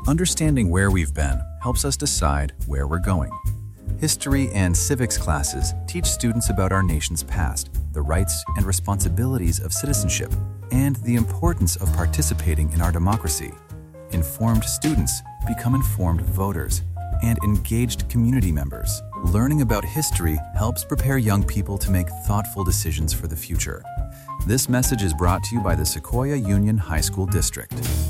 Understanding where we've been helps us decide where we're going. History and civics classes teach students about our nation's past, the rights and responsibilities of citizenship, and the importance of participating in our democracy. Informed students become informed voters and engaged community members. Learning about history helps prepare young people to make thoughtful decisions for the future. This message is brought to you by the Sequoia Union High School District.